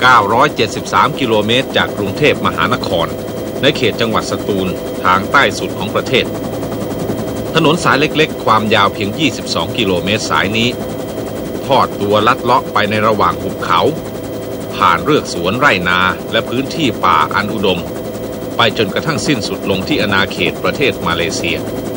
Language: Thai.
973 กิโลเมตรจากกรุงเทพมหานครในเขตจังหวัดสตูลทางใต้สุดของประเทศถนนสายเล็กๆความยาวเพียง22กิโลเมตรสายนี้ทอดตัวลัดเลาะไปในระหว่างหุบเขาผ่านเรือกสวนไร่นาและพื้นที่ป่าอันอุดมไปจนกระทั่งสิ้นสุดลงที่อาณาเขตประเทศมาเลเซีย